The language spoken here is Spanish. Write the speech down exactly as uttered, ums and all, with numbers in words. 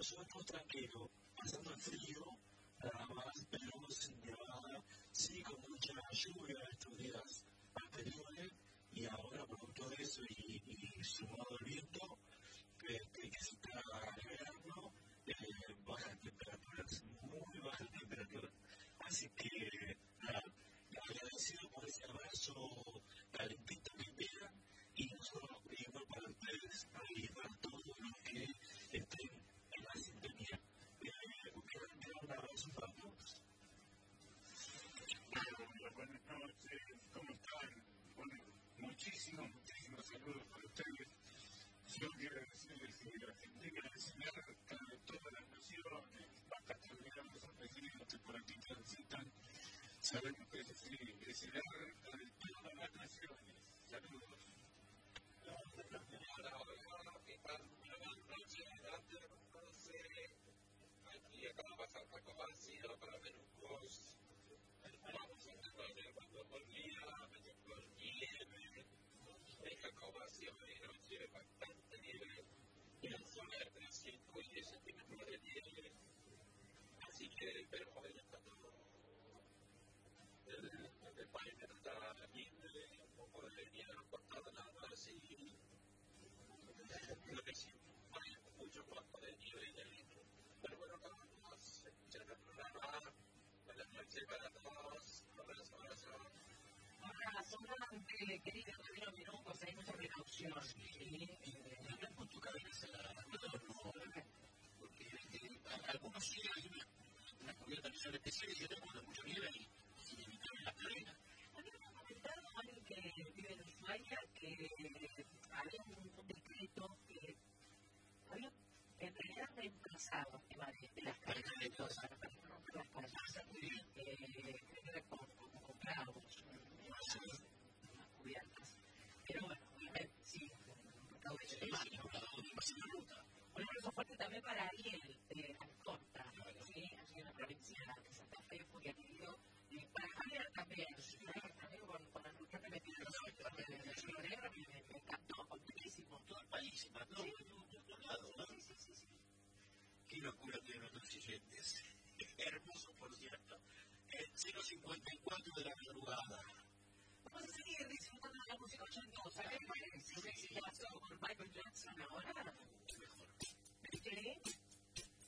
nosotros tranquilos, pasando el frío, nada más, pero sin nevada, sí con mucha lluvia estos días anteriores, y ahora producto de eso y, y sumado al viento, este, que se está agregando, eh, bajas temperaturas, muy bajas temperaturas. Así que, nada, agradecido por ese abrazo calentito que pegan, y nosotros pedimos para ustedes y para todos los que estén en la sintonía. ¿Qué onda, abrazo para todos? Hola, buenas noches, ¿cómo están? Bueno, muchísimos, muchísimos saludos para ustedes. Yo quiero decirles que Argentina es cerca de todas las naciones, bastante olvidamos a vecinos que por aquí transitan. Sabemos que es así, es cerca de todas las naciones. Saludos. Hola, hola, ¿qué tal? Buenas noches, gracias. Aquí acaba de pasar Paco Vacío para Menucos. Vamos a tener cuando volvía, me tocó nieve, en Paco Vacío de noche bastante nieve, y en zona de trescientos diez centímetros de nieve. Así que, pero hoy está todo. El, el país está libre, un poco de nieve cortada nada más y lo que sí, hay mucho cuanto de nieve y de litro. Pero bueno, vamos a escuchar el programa. Buenas noches para todos. Abrazo, abrazo. Abrazo grande, querido Ramiro Minucos, hay mucha precaución. Hablar con tu cabeza, no, porque algunos sí hay una, una cubierta visual especial y otros cuando mucho nieve y sin evitar la cadena. A mí me ha comentado alguien que vive en Ushuaia que